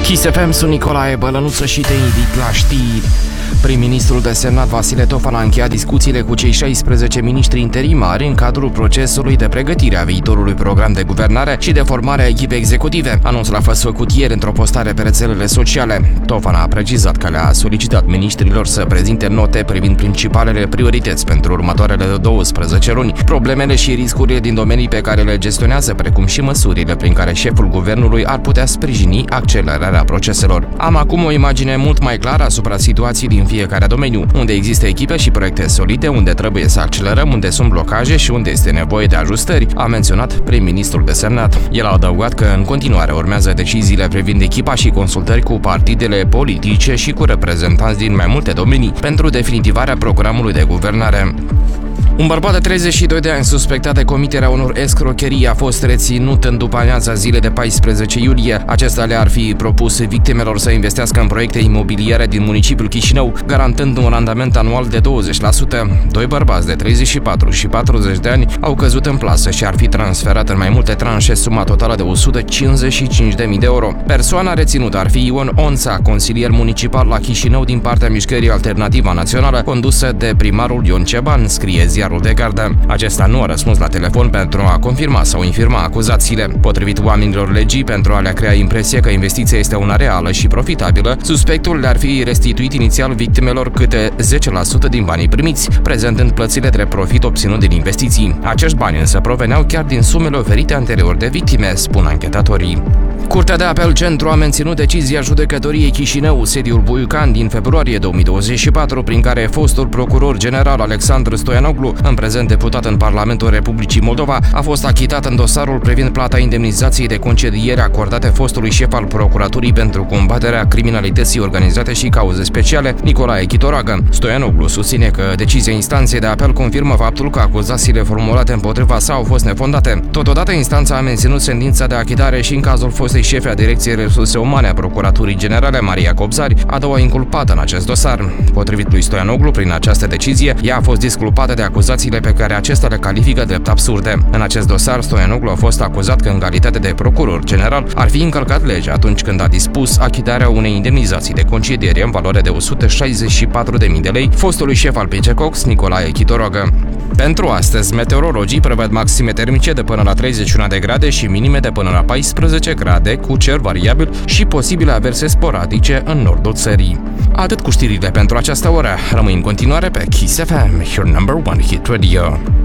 Kiss FM, sunt Nicolae Bălănuță și te invit la știri. Prim-ministrul desemnat Vasile Tofan a încheiat discuțiile cu cei 16 miniștri interimari în cadrul procesului de pregătire a viitorului program de guvernare și de formare a echipei executive. Anunțul a fost făcut ieri într-o postare pe rețelele sociale. Tofan a precizat că le-a solicitat miniștrilor să prezinte note privind principalele priorități pentru următoarele 12 luni, problemele și riscurile din domenii pe care le gestionează, precum și măsurile prin care șeful guvernului ar putea sprijini accelerarea proceselor. Am acum o imagine mult mai clară asupra situației din fiecare domeniu, unde există echipe și proiecte solide, unde trebuie să accelerăm, unde sunt blocaje și unde este nevoie de ajustări, a menționat prim-ministrul desemnat. El a adăugat că în continuare urmează deciziile privind echipa și consultări cu partidele politice și cu reprezentanți din mai multe domenii pentru definitivarea programului de guvernare. Un bărbat de 32 de ani suspectat de comiterea unor escrocherii a fost reținut în după-amiaza zilei de 14 iulie. Acesta le-ar fi propus victimelor să investească în proiecte imobiliare din municipiul Chișinău, garantând un randament anual de 20%. Doi bărbați de 34 și 40 de ani au căzut în plasă și ar fi transferat în mai multe tranșe suma totală de 155.000 de euro. Persoana reținută ar fi Ion Onța, consilier municipal la Chișinău din partea Mișcării Alternativa Națională, condusă de primarul Ion Ceban, scrie Ziarul de Gardă. Acesta nu a răspuns la telefon pentru a confirma sau infirma acuzațiile. Potrivit oamenilor legii, pentru a le crea impresia că investiția este una reală și profitabilă, suspectul le-ar fi restituit inițial victimelor câte 10% din banii primiți, prezentând plățile drept profit obținut din investiții. Acești bani însă proveneau chiar din sumele oferite anterior de victime, spun anchetatorii. Curtea de apel Centru a menținut decizia judecătoriei Chișinău, sediul Buiucan, din februarie 2024, prin care fostul procuror general Alexandru Stoianoglu, în prezent deputat în Parlamentul Republicii Moldova, a fost achitat în dosarul privind plata indemnizației de concediere acordate fostului șef al Procuraturii pentru combaterea criminalității organizate și cauze speciale, Nicolae Chitoracă. Stoianoglu susține că decizia instanței de apel confirmă faptul că acuzațiile formulate împotriva sa au fost nefondate. Totodată, instanța a menținut sentința de achitare și în cazul fostei șefe a Direcției Resurse Umane a Procuraturii Generale, Maria Cobzari, a doua inculpată în acest dosar. Potrivit lui Stoianoglu, prin această decizie, ea a fost disculpată de acuzațiile pe care acesta le califică drept absurde. În acest dosar, Stoianoglu a fost acuzat că, în calitate de procuror general, ar fi încălcat legea atunci când a dispus achitarea unei indemnizații de concediere în valoare de 164.000 de lei fostului șef al PCCOX, Nicolae Chitoracă. Pentru astăzi, meteorologii prevăd maxime termice de până la 31 de grade și minime de până la 14 grade, cu cer variabil și posibile averse sporadice în nordul țării. Atât cu știrile pentru această oră. Rămâi în continuare pe Kiss FM, your number one hit radio.